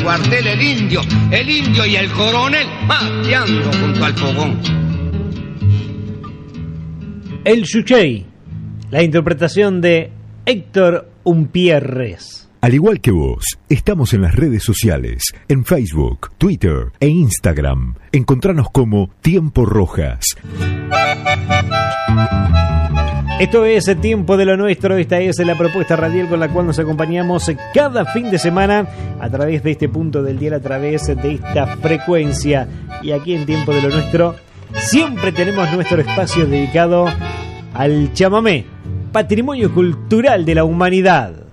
cuartel el indio y el coronel mateando junto al fogón. El Chuchey, la interpretación de Héctor Umpierres. Al igual que vos, estamos en las redes sociales, en Facebook, Twitter e Instagram. Encontranos como Tiempo Rojas. Esto es el Tiempo de lo Nuestro. Esta es la propuesta radial con la cual nos acompañamos cada fin de semana a través de este punto del dial, a través de esta frecuencia. Y aquí en Tiempo de lo Nuestro siempre tenemos nuestro espacio dedicado al chamamé, patrimonio cultural de la humanidad.